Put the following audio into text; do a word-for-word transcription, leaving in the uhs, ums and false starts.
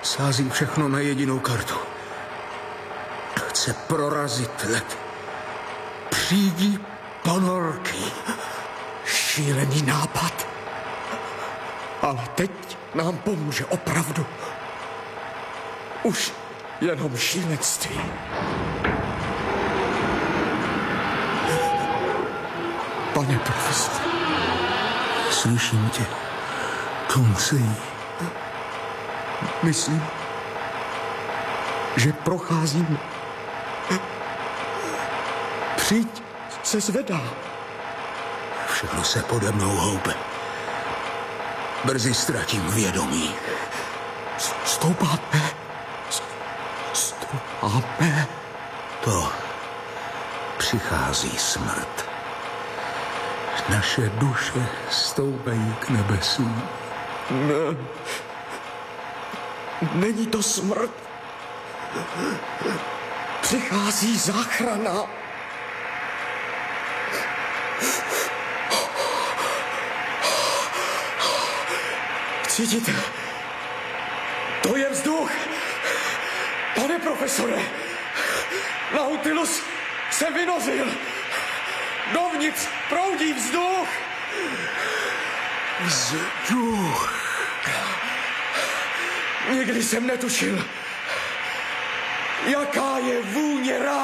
Sází všechno na jedinou kartu. Chce prorazit led. Přijdi ponorky. Šílený nápad. Ale teď nám pomůže opravdu. Už jenom šílenství. Pane profesor. Slyším tě. Koncej. Myslím, že procházím. Přijď se zvedá. Všechno se pode mnou houpe. Brzy ztratím vědomí. Stoupáme. Stoupáme. To přichází smrt. Naše duše stoupají k nebesům. Ne. Není to smrt. Přichází záchrana. Cítíte? To je vzduch. Pane profesore, Nautilus se vynořil. Dovnitř proudí vzduch. Vzduch. Nikdy jsem netušil, jaká je vůně rád.